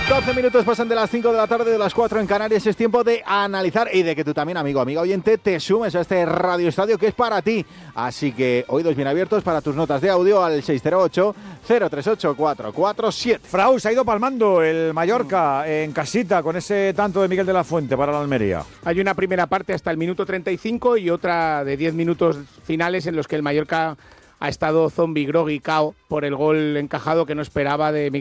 12 minutos pasan de las 5 de la tarde, de las 4 en Canarias. Es tiempo de analizar y de que tú también, amigo, amiga oyente, te sumes a este Radio Estadio que es para ti. Así que oídos bien abiertos para tus notas de audio al 608-038-447. Frau, se ha ido palmando el Mallorca en casita con ese tanto de Miguel de la Fuente para la Almería. Hay una primera parte hasta el minuto 35 y otra de 10 minutos finales en los que el Mallorca ha estado zombie, groggy, cao por el gol encajado que no esperaba de Miguel